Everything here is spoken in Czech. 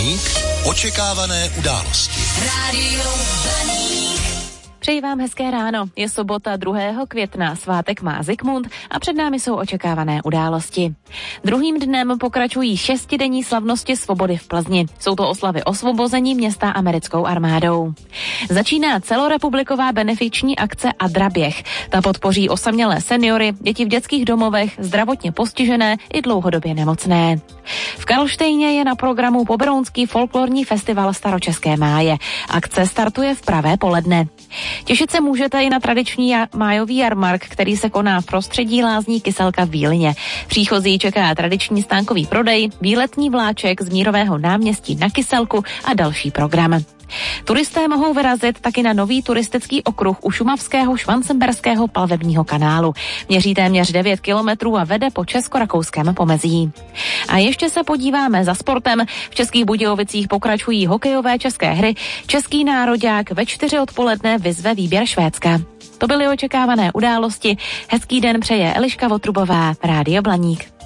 Blaník. Očekávané události. Rádio Blaník. Přeji vám hezké ráno. Je sobota 2. května, svátek má Zikmund a před námi jsou očekávané události. Druhým dnem pokračují 6denní slavnosti svobody v Plzni. Jsou to oslavy osvobození města americkou armádou. Začíná celorepubliková benefiční akce Adraběh. Ta podpoří osamělé seniory, děti v dětských domovech, zdravotně postižené i dlouhodobě nemocné. V Karlštejně je na programu Poberounský folklorní festival Staročeské máje. Akce startuje v pravé poledne. Těšit se můžete i na tradiční májový jarmark, který se koná v prostředí lázní Kyselka v Bílině. Příchozí čeká tradiční stánkový prodej, výletní vláček z Mírového náměstí na Kyselku a další program. Turisté mohou vyrazit taky na nový turistický okruh u šumavského Švancemberského plavebního kanálu. Měří téměř 9 kilometrů a vede po česko-rakouském pomezí. A ještě se podíváme za sportem. V Českých Budějovicích pokračují hokejové české hry. Český nároďák ve 4 odpoledne vyzve výběr Švédska. To byly očekávané události. Hezký den přeje Eliška Votrubová, Rádio Blaník.